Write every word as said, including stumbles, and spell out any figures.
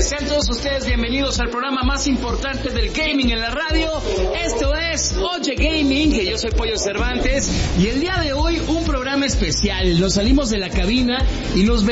tardes, sean todos ustedes bienvenidos al programa más importante del gaming en la radio. Esto es Oye Gaming, que yo soy Pollo Cervantes, y el día de hoy un programa especial. Nos salimos de la cabina y nos